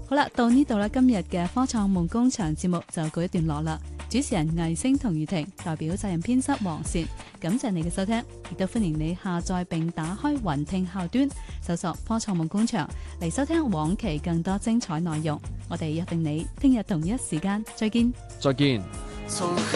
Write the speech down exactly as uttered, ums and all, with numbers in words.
好啦，到呢度咧，今日嘅科創夢工場節目就告一段落啦。主持人魏星同雨婷，代表責任編輯黃善，感謝你嘅收聽，亦都歡迎你下載並打開雲聽客戶端，搜索科創夢工場嚟收聽往期更多精彩內容。我哋約定你聽日同一時間再見。 再見。